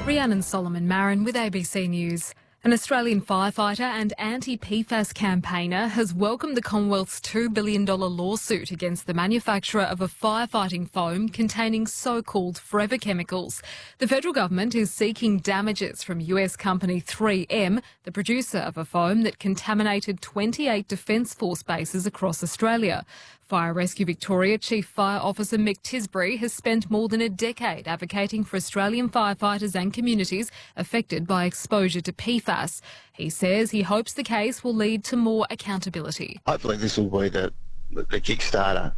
Rhiannon Solomon Marin with ABC News. An Australian firefighter and anti-PFAS campaigner has welcomed the Commonwealth's $2 billion lawsuit against the manufacturer of a firefighting foam containing so-called forever chemicals. The federal government is seeking damages from US company 3M, the producer of a foam that contaminated 28 Defence Force bases across Australia. Fire Rescue Victoria Chief Fire Officer Mick Tisbury has spent more than a decade advocating for Australian firefighters and communities affected by exposure to PFAS. He says he hopes the case will lead to more accountability. Hopefully this will be the kickstarter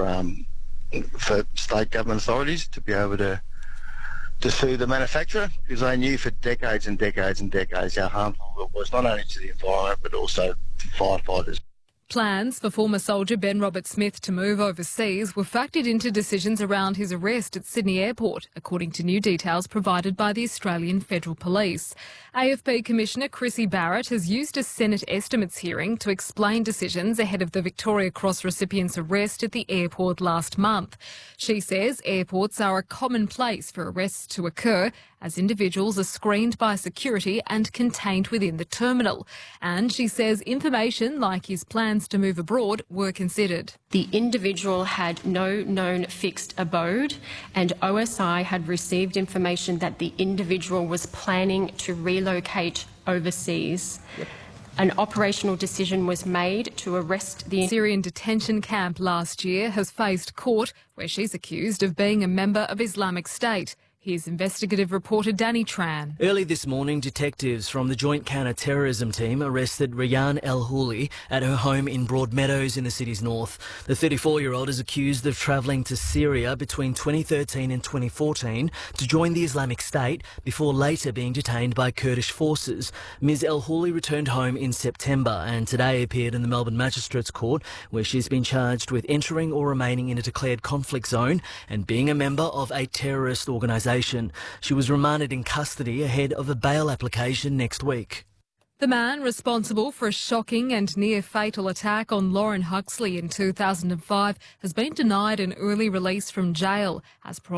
for state government authorities to be able to sue the manufacturer, because they knew for decades and decades and decades how harmful it was, not only to the environment but also to firefighters. Plans for former soldier Ben Roberts-Smith to move overseas were factored into decisions around his arrest at Sydney Airport, according to new details provided by the Australian Federal Police. AFP Commissioner Chrissy Barrett has used a Senate estimates hearing to explain decisions ahead of the Victoria Cross recipient's arrest at the airport last month. She says airports are a common place for arrests to occur, as individuals are screened by security and contained within the terminal. And she says information like his plans to move abroad were considered. The individual had no known fixed abode, and OSI had received information that the individual was planning to relocate overseas. An operational decision was made to arrest the Syrian detention camp last year has faced court, where she's accused of being a member of Islamic State. Here's investigative reporter Danny Tran. Early this morning, detectives from the Joint Counter-Terrorism Team arrested Rayyan El-Houli at her home in Broadmeadows in the city's north. The 34-year-old is accused of travelling to Syria between 2013 and 2014 to join the Islamic State before later being detained by Kurdish forces. Ms El-Houli returned home in September and today appeared in the Melbourne Magistrates Court, where she's been charged with entering or remaining in a declared conflict zone and being a member of a terrorist organisation. She was remanded in custody ahead of a bail application next week. The man responsible for a shocking and near-fatal attack on Lauren Huxley in 2005 has been denied an early release from jail as